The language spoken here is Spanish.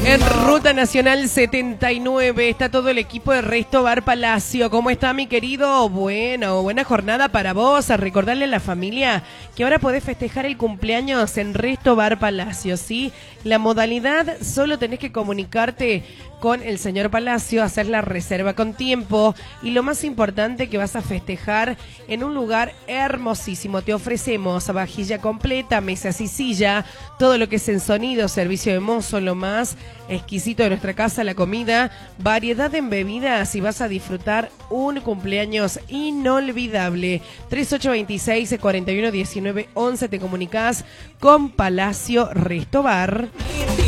En Ruta Nacional 79 está todo el equipo de Resto Bar Palacio. ¿Cómo está, mi querido? Bueno, buena jornada para vos. A recordarle a la familia que ahora podés festejar el cumpleaños en Resto Bar Palacio, ¿sí? La modalidad, solo tenés que comunicarte con el señor Palacio, hacer la reserva con tiempo y lo más importante, que vas a festejar en un lugar hermosísimo. Te ofrecemos vajilla completa, mesas y silla, todo lo que es en sonido, servicio de mozo, lo más exquisito de nuestra casa, la comida, variedad en bebidas y vas a disfrutar un cumpleaños inolvidable. 3826-411911, te comunicás con Palacio Resto Bar.